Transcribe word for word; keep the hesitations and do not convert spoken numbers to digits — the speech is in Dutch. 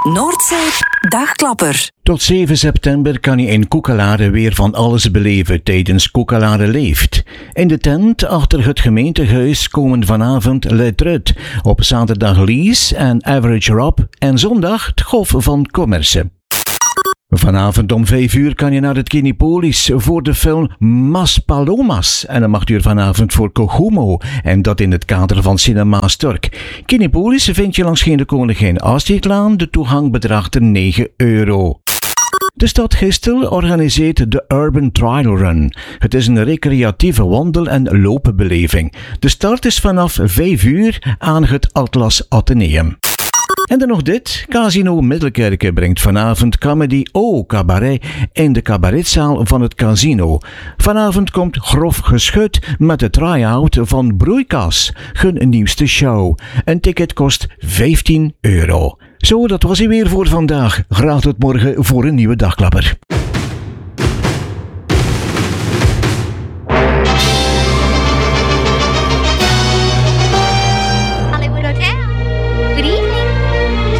Noordzee Dagklapper. Tot zeven september kan je in Koekelare weer van alles beleven tijdens Koekelare Leeft. In de tent achter het gemeentehuis komen vanavond Le Trut, op zaterdag Lies en Average Rob en zondag het Golf van Commerce. Vanavond om vijf uur kan je naar het Kinepolis voor de film Mas Palomas. En om acht uur vanavond voor Kogumo. En dat in het kader van Cinema Stork. Kinepolis vind je langs de Koningin Astridlaan. De toegang bedraagt negen euro. De stad Gistel organiseert de Urban Trial Run. Het is een recreatieve wandel- en loopbeleving. De start is vanaf vijf uur aan het Atlas Atheneum. En dan nog dit. Casino Middelkerke brengt vanavond Comedy O Cabaret in de cabaretzaal van het casino. Vanavond komt Grof Geschut met de try-out van Broeikas, hun nieuwste show. Een ticket kost vijftien euro. Zo, dat was hij weer voor vandaag. Graag tot morgen voor een nieuwe Dagklapper.